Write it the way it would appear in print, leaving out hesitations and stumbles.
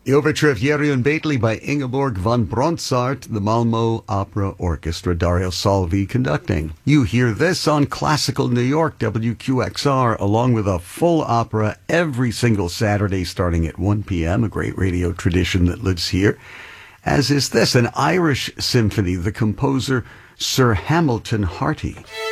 The overture of Jeroen Betley by Ingeborg von Bronsart, the Malmö Opera Orchestra, Dario Salvi conducting. You hear this on Classical New York, WQXR, along with a full opera every single Saturday starting at 1 p.m., a great radio tradition that lives here. As is this, an Irish symphony, the composer Sir Hamilton Harty.